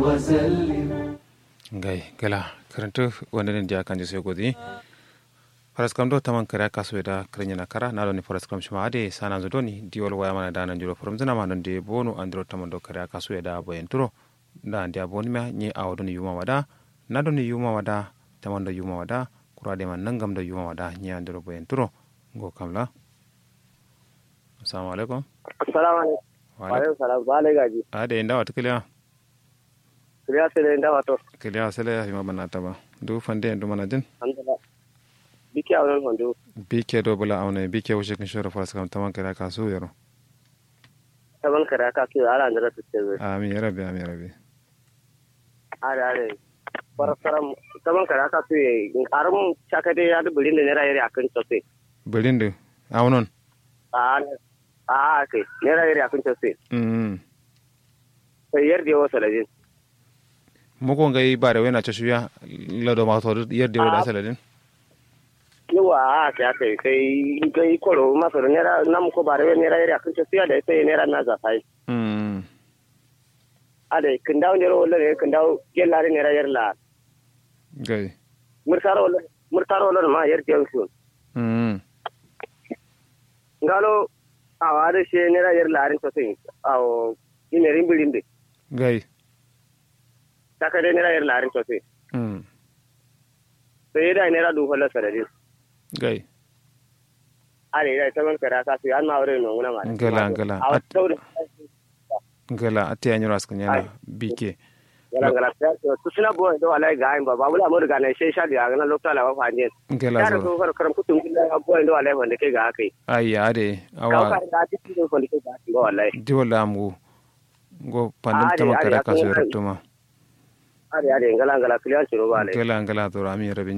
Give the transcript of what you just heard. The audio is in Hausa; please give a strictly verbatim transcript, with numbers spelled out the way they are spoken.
وسلم gai gala karantu wanda ne dia kan jese godi faras kam do taman kara kaso da krenya na kara na do ni faras kam shima ade sana zo doni diwol waya mana da nan juro from zana ma non de bonu andro taman do kara kaso da boyen turo da dia boni ma ni awodo ni yuma wada na do ni yuma wada taman do yuma wada kura de man nangam do yuma wada ni andro boyen turo go kamla assalamu alaikum assalamu alaikum wa alaikum salam bale gaji ade inda wata kiliya kiliya sele inda wato kiliya sele ya hima banata ba du fande ndu mana din alhamdulillah bike awon hondo bike do bula awne bike wo shekin shoro faras kam taman kara kaso yaro taban kara ka ki ala ndara tutte amin ya rabbi amin ya rabbi are are parasaram taban kara ka ki arum chakade ya du bulin ne ra yare akan tote bulin du awnon a a kai ne ra yare akan tote mm sai yar dewo salajin moko ngai bare wena chashuya lado ma to yar dewo da saladin yawa a kai kai kai kai koro masoro ne ra nam ko bare ne ra yare akan tote da sai ne ra na za sai mm ade kindaw ne ro le kindaw gelare ne ra yar la gai murtaro murtaro lo ma yar dewo sun mm ngalo awade she ne ra yar larin to sai aw ine rimbilinde gai takade ne ra yar larin to sai mm sai da ne ra du holla sarade gai are da taban kara ka su an ma wore no nguna ma gala gala aw tawde gala ati anyo ras kanya bike gala gala to suna bo do alai ga ba babula mo daga ne she sha ga na lokta la fa ne gala ya zo ko kar karam kutum kila bo do alai wanda kai ga kai ai ade ka awa ka da ti do ko kai ga go alai diwala mu go pandum Ari, taman ari, kara aku kaso ngan. ratuma are are ngala ngala kiliyan ciro ba alai gala gala to rami rabi